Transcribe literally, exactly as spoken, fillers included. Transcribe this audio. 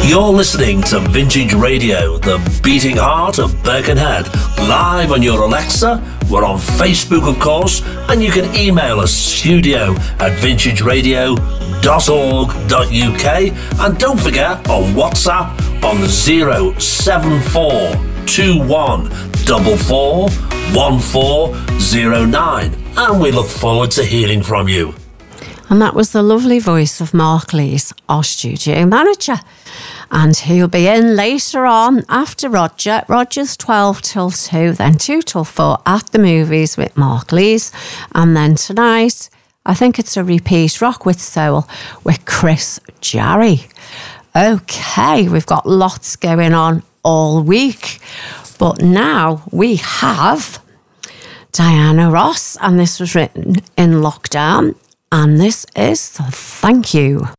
You're listening to Vintage Radio, the beating heart of Birkenhead, live on your Alexa. We're on Facebook, of course, and you can email us studio at vintage radio dot org dot U K. And don't forget, on WhatsApp on zero seven four two one four four one four zero nine. And we look forward to hearing from you. And that was the lovely voice of Mark Lees, our studio manager. And he'll be in later on after Roger. Roger's twelve till two, then two till four at the movies with Mark Lees. And then tonight, I think it's a repeat, Rock with Soul with Chris Jarry. Okay, we've got lots going on all week. But now we have Diana Ross, and this was written in lockdown. And this is Thank You.